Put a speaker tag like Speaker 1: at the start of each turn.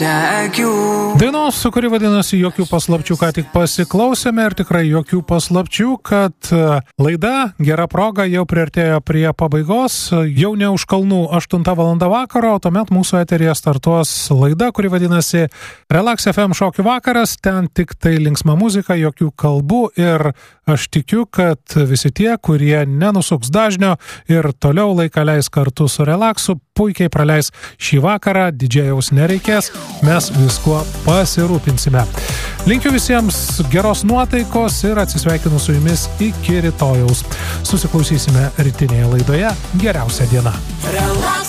Speaker 1: Dainos, kuri vadinasi Jokių paslapčių, ką tik pasiklausėme ir tikrai jokių paslapčių, kad laida Gera proga jau priartėjo prie pabaigos, jau ne už kalnų 8 val. Vakaro, o tuomet mūsų eteryje startuos laida, kuri vadinasi Relax FM šokių vakaras, ten tik tai linksma muzika, jokių kalbų ir aš tikiu, kad visi tie, kurie nenusuks dažnio ir toliau laiką leis kartu su Relaxu, puikiai praleis šį vakarą, didžėjaus nereikės, mes viskuo pasirūpinsime. Linkiu visiems geros nuotaikos ir atsisveikinu su jumis iki rytojaus. Susiklausysime rytinėje laidoje. Geriausia diena. Relax.